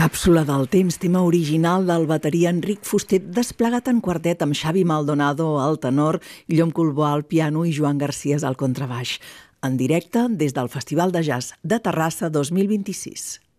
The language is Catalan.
Càpsula del temps, tema original del bateria Enric Fuster, desplegat en quartet amb Xavi Maldonado al tenor, Guillaume Coulbois al piano i Joan Garcías al contrabaix. En directe des del Festival de Jazz de Terrassa 2026.